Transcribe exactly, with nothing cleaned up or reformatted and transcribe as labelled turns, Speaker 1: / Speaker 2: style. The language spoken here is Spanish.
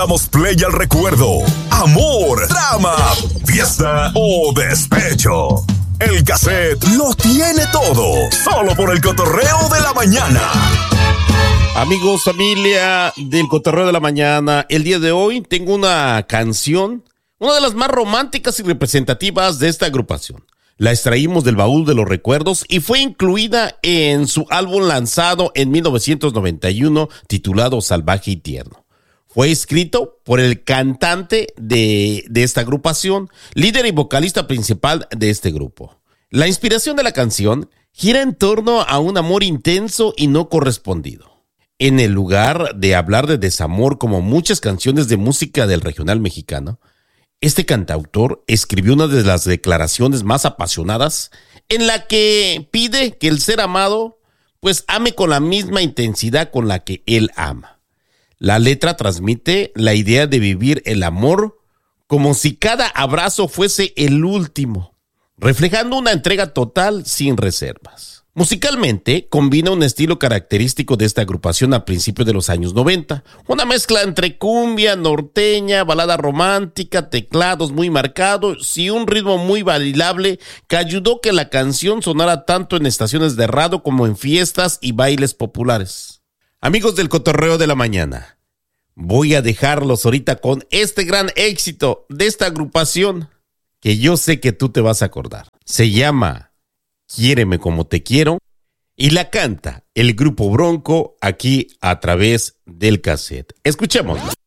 Speaker 1: Damos play al recuerdo, amor, drama, fiesta o despecho. El cassette lo tiene todo, solo por el cotorreo de la mañana.
Speaker 2: Amigos, familia del cotorreo de la mañana, el día de hoy tengo una canción, una de las más románticas y representativas de esta agrupación. La extraímos del baúl de los recuerdos y fue incluida en su álbum lanzado en mil novecientos noventa y uno titulado Salvaje y Tierno. Fue escrito por el cantante de, de esta agrupación, líder y vocalista principal de este grupo. La inspiración de la canción gira en torno a un amor intenso y no correspondido. En el lugar de hablar de desamor como muchas canciones de música del regional mexicano, este cantautor escribió una de las declaraciones más apasionadas en la que pide que el ser amado pues ame con la misma intensidad con la que él ama. La letra transmite la idea de vivir el amor como si cada abrazo fuese el último, reflejando una entrega total sin reservas. Musicalmente, combina un estilo característico de esta agrupación a principios de los años noventa, una mezcla entre cumbia, norteña, balada romántica, teclados muy marcados y un ritmo muy bailable que ayudó que la canción sonara tanto en estaciones de radio como en fiestas y bailes populares. Amigos del cotorreo de la mañana, voy a dejarlos ahorita con este gran éxito de esta agrupación que yo sé que tú te vas a acordar. Se llama Quiéreme como te quiero y la canta el grupo Bronco aquí a través del cassette. Escuchémoslo.